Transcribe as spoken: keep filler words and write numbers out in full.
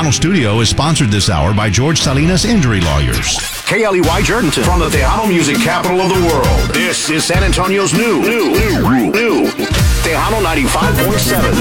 Tejano Studio is sponsored this hour by George Salinas Injury Lawyers. K L E Y Jordanton from the Tejano music capital of the world. This is San Antonio's new, new, new, new Tejano ninety-five point seven.